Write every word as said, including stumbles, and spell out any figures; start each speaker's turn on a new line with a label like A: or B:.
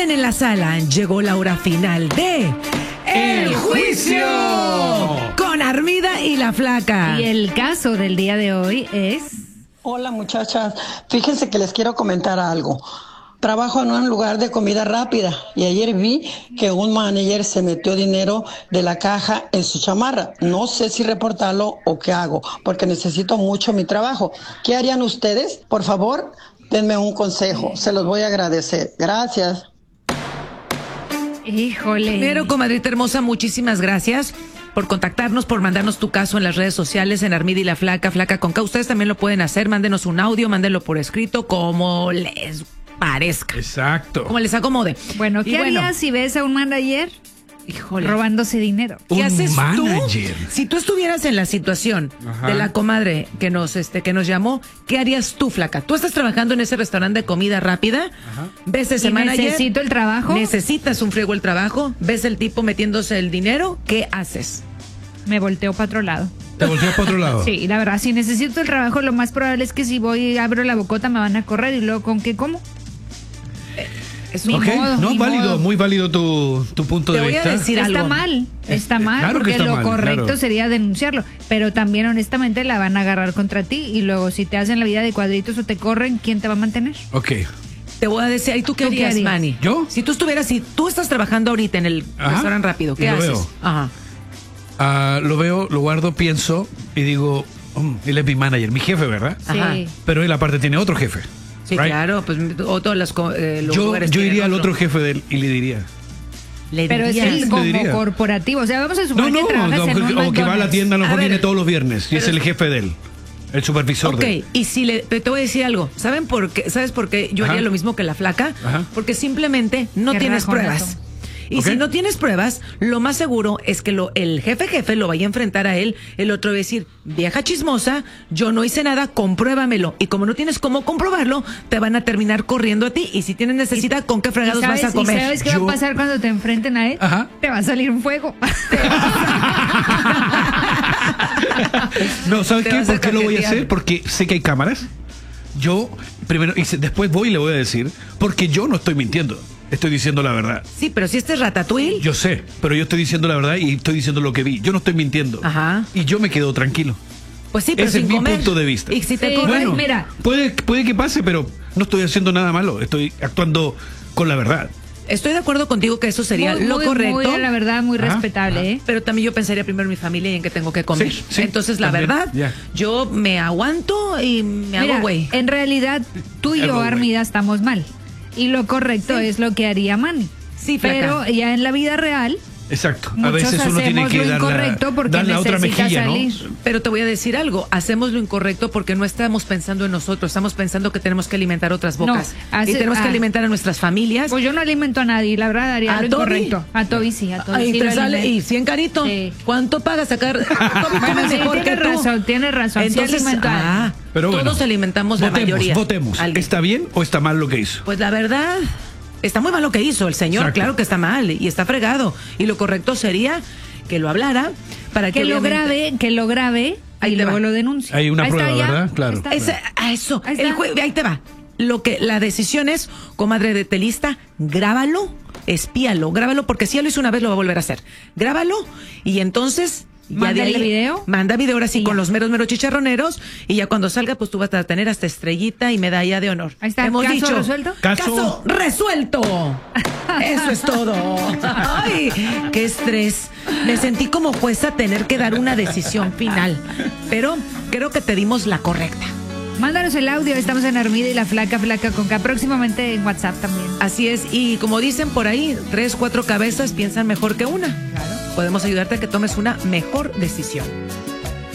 A: orden en la sala, llegó la hora final de
B: ¡El Juicio!
A: Con Armida y la Flaca.
C: Y el caso del día de hoy es...
D: Hola muchachas, fíjense que les quiero comentar algo. Trabajo en un lugar de comida rápida y ayer vi que un manager se metió dinero de la caja en su chamarra. No sé si reportarlo o qué hago, porque necesito mucho mi trabajo. ¿Qué harían ustedes? Por favor, denme un consejo, se los voy a agradecer. Gracias.
C: Híjole.
A: Pero, comadrita hermosa, muchísimas gracias por contactarnos, por mandarnos tu caso en las redes sociales, en Armida y la Flaca, Flaca con K. Ustedes también lo pueden hacer, mándenos un audio, mándenlo por escrito, como les parezca.
B: Exacto.
A: Como les acomode.
C: Bueno, ¿qué
A: Y bueno,
C: harías si ves a un manager
A: híjole,
C: robándose dinero?
A: ¿Qué
B: Un
A: haces
B: manager.
A: tú? Si tú estuvieras en la situación
B: Ajá.
A: de la comadre que nos este que nos llamó, ¿qué harías tú, Flaca? Tú estás trabajando en ese restaurante de comida rápida,
B: Ajá.
A: ves ese
C: Y
A: manager,
C: necesito el trabajo.
A: necesitas un friego el trabajo, ves el tipo metiéndose el dinero, ¿qué haces?
C: Me volteo para otro lado.
B: ¿Te volteas para otro lado?
C: Sí, la verdad, si necesito el trabajo, lo más probable es que si voy y abro la bocota me van a correr y luego ¿con qué como?
A: Es
C: Ni
B: Ok,
C: modo,
B: no,
C: ni
B: válido,
C: modo.
B: muy válido tu, tu punto
A: Te
B: de
A: voy a
B: vista.
A: decir
C: Está
A: algo.
C: mal, está mal,
B: claro que
C: porque
B: está
C: lo
B: mal,
C: correcto
B: claro.
C: sería denunciarlo, pero también honestamente la van a agarrar contra ti y luego si te hacen la vida de cuadritos o te corren, ¿quién te va a mantener?
B: Ok.
A: Te voy a decir, ¿y tú qué
C: ¿Tú qué
A: harías,
C: harías?
A: Manny?
B: ¿Yo?
A: Si tú estuvieras, si tú estás trabajando ahorita en el
B: Ajá.
A: restaurante rápido, ¿qué
B: Y lo
A: haces?
B: veo.
A: Ajá.
B: Ah, lo veo, lo guardo, pienso y digo, "Mm, él es mi manager, mi jefe, ¿verdad?
A: Ajá.
C: Sí.
B: Pero él aparte tiene otro jefe.
A: Sí,
B: right?
A: claro, pues o todos los, co- eh, los
B: Yo,
A: lugares
B: yo
A: tienen
B: iría al otro jefe de él y le diría.
A: Le
C: Pero es
A: dirías.
C: el
B: le
C: como
B: diría.
C: corporativo, o sea, vamos a
B: No,
C: suponer
B: no,
C: que trabajas
B: o,
C: en un
B: o que va a la
C: McDonald's.
B: tienda, a lo
A: A
B: mejor
A: ver,
B: viene todos los viernes y es
A: pero-
B: el jefe de él, el supervisor
A: Ok,
B: de él.
A: y si le, te voy a decir algo, ¿saben por qué? ¿Sabes por qué yo
B: Ajá.
A: haría lo mismo que la Flaca?
B: Ajá.
A: Porque simplemente no
C: Qué
A: tienes
C: rajonazo.
A: pruebas. Y
B: Ok.
A: si no tienes pruebas, lo más seguro es que lo, el jefe jefe lo vaya a enfrentar a él, el otro va a decir, vieja chismosa, yo no hice nada, compruébamelo. Y como no tienes cómo comprobarlo, te van a terminar corriendo a ti. Y si tienes necesidad, ¿con qué
C: ¿Y
A: fregados
C: sabes,
A: vas a
C: y
A: comer?
C: sabes qué
B: Yo-
C: va a pasar cuando te enfrenten a él?
B: Ajá.
C: Te va a salir un fuego.
B: No, ¿sabes
A: Te
B: qué?
A: vas a
B: ¿Por qué lo voy a
A: cajetear.
B: hacer? Porque sé que hay cámaras. Yo, primero, y se- después voy y le voy a decir, porque yo no estoy mintiendo. Estoy diciendo la verdad.
A: Sí, pero si este es Ratatouille,
B: Yo sé, pero yo estoy diciendo la verdad y estoy diciendo lo que vi. Yo no estoy mintiendo.
A: Ajá.
B: Y yo me quedo tranquilo.
A: pues sí, pero
B: Ese
A: sin
B: es mi
A: comer.
B: punto de vista.
A: Y si te
C: Sí.
A: corren,
C: Bueno, mira.
B: Puede, puede que pase, pero no estoy haciendo nada malo. Estoy actuando con la verdad.
A: estoy de acuerdo contigo que eso sería
C: Muy,
A: lo
C: muy,
A: correcto.
C: muy, la verdad, muy
B: Ajá,
C: respetable, ¿eh?
A: Pero también yo pensaría primero en mi familia y en que tengo que comer.
B: Sí, sí,
A: Entonces, la
B: también,
A: verdad,
B: ya.
A: yo me aguanto y me
C: Mira,
A: hago güey.
C: en realidad, tú y
B: Hago
C: yo,
B: güey.
C: Armida, estamos mal. Y lo correcto
A: Sí.
C: es lo que haría Manny.
A: Sí, Flaca.
C: Pero ya en la vida real,
B: Exacto. A
C: muchos
B: veces uno tiene
C: hacemos
B: que
C: lo
B: dar la,
C: incorrecto porque
B: dar la otra
C: necesita
B: mejilla, ¿no?
C: salir.
A: Pero te voy a decir algo, hacemos lo incorrecto porque no estamos pensando en nosotros, estamos pensando que tenemos que alimentar otras
C: No,
A: bocas.
C: hace-
A: y tenemos que
C: ah.
A: alimentar a nuestras familias.
C: Pues yo no alimento a nadie, la verdad haría
A: ¿A
C: lo
A: Toby?
C: incorrecto. A Toby sí, a Toby
A: Ay,
C: sí
A: te
C: lo
A: sale, y
C: alimento.
A: cien carito.
C: Sí.
A: ¿Cuánto pagas sacar? Toby
C: Bueno,
A: come
C: sí,
A: mejor que
C: tienes
A: tú.
C: razón, tienes razón. Sí
A: Entonces,
C: alimento a
A: ah,
C: alguien.
B: Pero bueno,
A: todos alimentamos la
B: votemos,
A: mayoría.
B: Votemos.
A: Alguien.
B: ¿Está bien o está mal lo que hizo?
A: Pues la verdad, está muy mal lo que hizo el señor,
B: Exacto.
A: claro que está mal y está fregado. Y lo correcto sería que lo hablara para que,
C: Que lo
A: obviamente-
C: grabe, que lo grabe
A: Ahí
C: y
A: te
C: luego
A: va.
C: lo denuncie.
B: Hay una
C: Ahí está,
B: prueba,
C: ya.
B: ¿verdad? Claro.
C: Ahí está.
A: Ese- a eso,
C: Ahí
A: el
C: está.
A: jue- ahí te va. Lo que la decisión es, comadre de telista, grábalo, espíalo, grábalo, porque si ya lo hizo una vez lo va a volver a hacer. Grábalo y entonces ya de
C: Mándale
A: ahí
C: video.
A: manda video ahora sí
C: Y
A: con
C: ya.
A: los meros meros chicharroneros y ya cuando salga pues tú vas a tener hasta estrellita y medalla de honor.
C: Ahí está,
A: Hemos
C: ¿caso
A: dicho,
C: resuelto?
B: Caso-
A: Caso resuelto. Eso es todo. Ay, qué estrés. Me sentí como jueza tener que dar una decisión final, pero creo que te dimos la correcta.
C: Mándanos el audio, estamos en Armida y la Flaca, Flaca con K, próximamente en WhatsApp también.
A: Así es, y como dicen por ahí, tres, cuatro cabezas piensan mejor que una. Podemos ayudarte a que tomes una mejor decisión.